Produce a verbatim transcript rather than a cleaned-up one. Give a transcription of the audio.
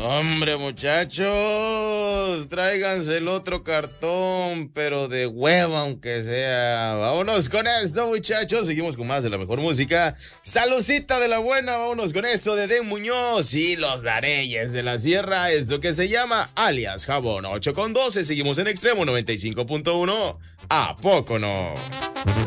Hombre, muchachos, tráiganse el otro cartón, pero de hueva aunque sea. Vámonos con esto, muchachos. Seguimos con más de la mejor música. Salucita de la buena, vámonos con esto de Den Muñoz y los Dareyes de la Sierra. Esto que se llama alias Jabón ocho con doce. Seguimos en Extremo noventa y cinco punto uno. ¿A poco no?